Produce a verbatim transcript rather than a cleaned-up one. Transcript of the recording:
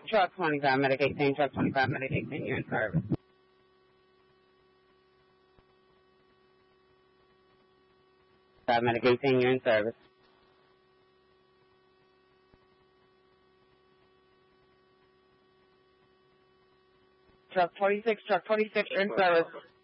Truck twenty-five, medic eighteen, truck twenty-five, medic eighteen, you're in service. Five, medic eighteen, you're in service. Truck forty-six, truck forty-six, you're in service.